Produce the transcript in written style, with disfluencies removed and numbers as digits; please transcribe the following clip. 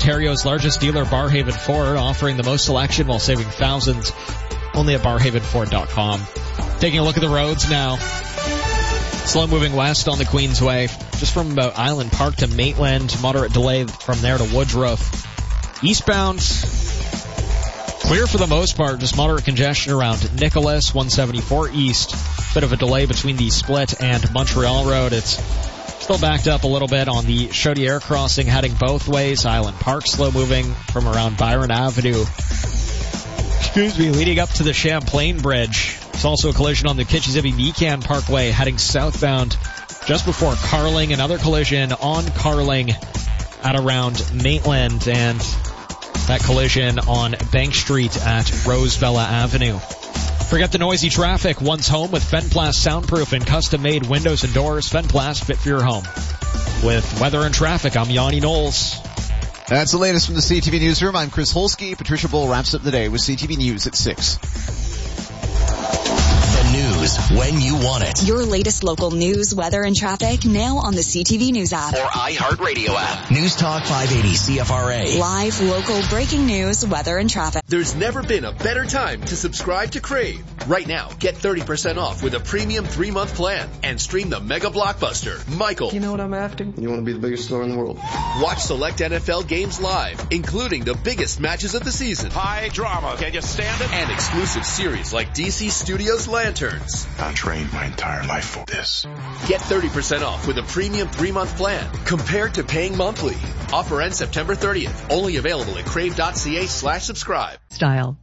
Ontario's largest dealer, Barrhaven Ford, offering the most selection while saving thousands. Only at barrhavenford.com. Taking a look at the roads now. Slow moving west on the Queensway, just from about Island Park to Maitland. Moderate delay from there to Woodruff. Eastbound, clear for the most part, just moderate congestion around Nicholas, 174 East. Bit of a delay between the Split and Montreal Road. It's still backed up a little bit on the Chaudière crossing heading both ways. Island Park slow moving from around Byron Avenue. Leading up to the Champlain Bridge. There's also a collision on the Kitchissippi-Mecan Parkway heading southbound just before Carling. Another collision on Carling at around Maitland, and that collision on Bank Street at Rosebella Avenue. Forget the noisy traffic. Once home with Fenplast soundproof and custom-made windows and doors. Fenplast, fit for your home. With weather and traffic, I'm Yanni Knowles. That's the latest from the CTV Newsroom. I'm Chris Holsky. Patricia Bull wraps up the day with CTV News at 6. News when you want it. Your latest local news, weather, and traffic now on the CTV News app. Or iHeartRadio app. News Talk 580 CFRA. Live, local, breaking news, weather, and traffic. There's never been a better time to subscribe to Crave. Right now, get 30% off with a premium 3-month plan and stream the mega blockbuster, Michael. You know what I'm after? You want to be the biggest star in the world. Watch select NFL games live, including the biggest matches of the season. High drama. Can you stand it? And exclusive series like DC Studios Lanterns. I trained my entire life for this. Get 30% off with a premium 3-month plan compared to paying monthly. Offer ends September 30th. Only available at crave.ca/subscribe. Style.